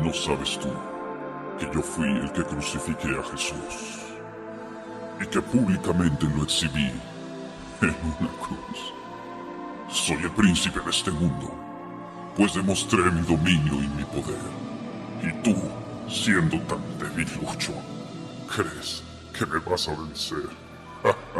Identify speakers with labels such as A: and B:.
A: lo sabes tú, que yo fui el que crucifiqué a Jesús y que públicamente lo exhibí en una cruz. Soy el príncipe de este mundo, pues demostré mi dominio y mi poder. Y tú, siendo tan debilucho, ¿crees que me vas a vencer?